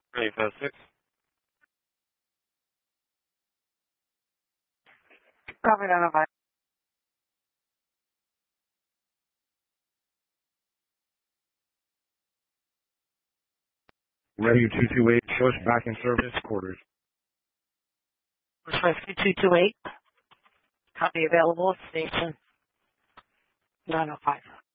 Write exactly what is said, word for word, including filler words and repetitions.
Ready for six. Copy nine oh five. Radio two two eight, push back in service, quarters. Rescue two two eight. Copy available, station nine oh five.